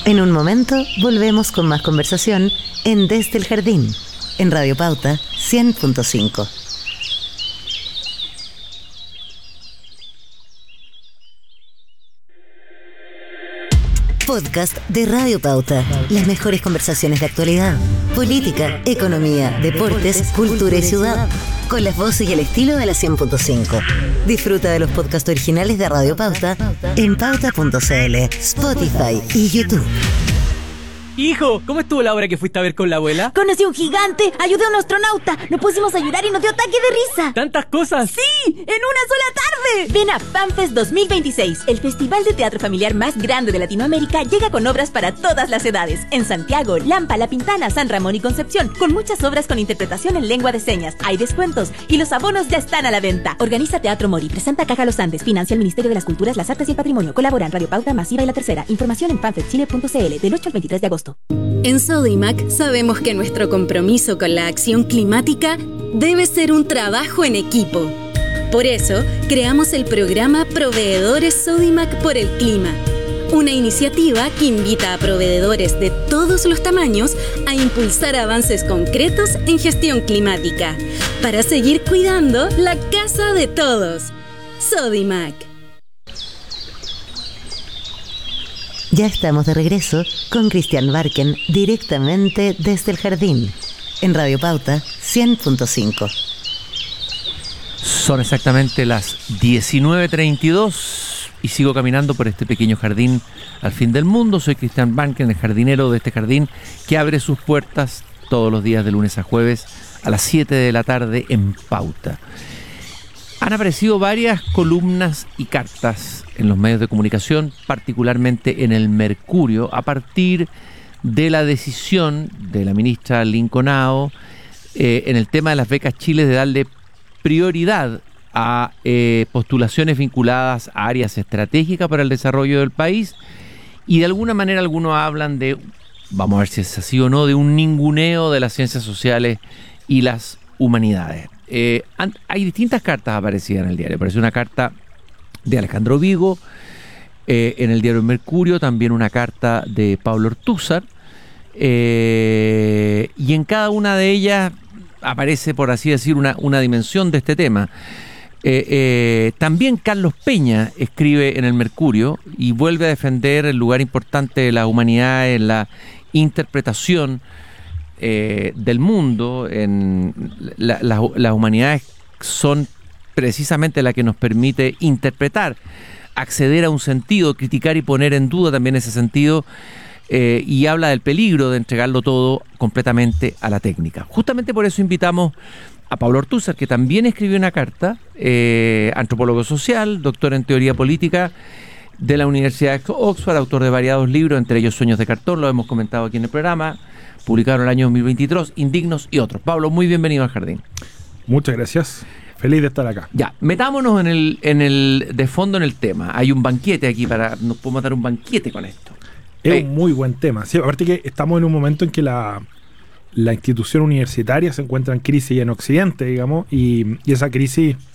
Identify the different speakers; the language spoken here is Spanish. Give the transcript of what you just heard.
Speaker 1: En un momento volvemos con más conversación en Desde el Jardín, en Radio Pauta 100.5. Podcast de Radio Pauta. Las mejores conversaciones de actualidad, política, economía, deportes, cultura y ciudad. Con las voces y el estilo de la 100.5. Disfruta de los podcasts originales de Radio Pauta en pauta.cl, Spotify y YouTube.
Speaker 2: Hijo, ¿cómo estuvo la obra que fuiste a ver con la abuela?
Speaker 3: Conocí a un gigante, ayudé a un astronauta, nos pusimos a llorar y nos dio ataque de risa.
Speaker 2: ¿Tantas cosas?
Speaker 3: ¡Sí! ¡En una sola tarde! Ven a FanFest 2026, el festival de teatro familiar más grande de Latinoamérica. Llega con obras para todas las edades. En Santiago, Lampa, La Pintana, San Ramón y Concepción, con muchas obras con interpretación en lengua de señas. Hay descuentos y los abonos ya están a la venta. Organiza Teatro Mori, presenta Caja Los Andes, financia el Ministerio de las Culturas, las Artes y el Patrimonio. Colaboran Radio Pauta, Masiva y La Tercera. Información en fanfestchile.cl del 8 al 23 de agosto.
Speaker 4: En Sodimac sabemos que nuestro compromiso con la acción climática debe ser un trabajo en equipo. Por eso, creamos el programa Proveedores Sodimac por el Clima, una iniciativa que invita a proveedores de todos los tamaños a impulsar avances concretos en gestión climática, para seguir cuidando la casa de todos. Sodimac.
Speaker 1: Ya estamos de regreso con Cristian Barken directamente desde el jardín, en Radio Pauta 100.5.
Speaker 5: Son exactamente las 19:32 y sigo caminando por este pequeño jardín al fin del mundo. Soy Cristian Barken, el jardinero de este jardín que abre sus puertas todos los días de lunes a jueves a las 7 de la tarde en Pauta. Han aparecido varias columnas y cartas en los medios de comunicación, particularmente en el Mercurio, a partir de la decisión de la ministra Linconao en el tema de las becas Chile de darle prioridad a postulaciones vinculadas a áreas estratégicas para el desarrollo del país, y de alguna manera algunos hablan de, vamos a ver si es así o no, de un ninguneo de las ciencias sociales y las humanidades. Hay distintas cartas aparecidas en el diario. Apareció una carta de Alejandro Vigo en el diario Mercurio, también una carta de Pablo Ortúzar, y en cada una de ellas aparece, por así decir, una dimensión de este tema. También Carlos Peña escribe en el Mercurio y vuelve a defender el lugar importante de la humanidad en la interpretación del mundo. Las humanidades son precisamente la que nos permite interpretar, acceder a un sentido, criticar y poner en duda también ese sentido, y habla del peligro de entregarlo todo completamente a la técnica. Justamente por eso invitamos a Pablo Ortúzar, que también escribió una carta, antropólogo social, doctor en teoría política de la Universidad de Oxford, autor de variados libros, entre ellos Sueños de Cartón, lo hemos comentado aquí en el programa, publicaron el año 2023, Indignos y otros. Pablo, muy bienvenido al jardín.
Speaker 6: Muchas gracias. Feliz de estar acá.
Speaker 5: Ya, metámonos de fondo en el tema. Hay un banquete aquí nos podemos dar un banquete con esto.
Speaker 6: Es un muy buen tema. Sí, aparte que estamos en un momento en que la institución universitaria se encuentra en crisis en Occidente, digamos, y esa crisis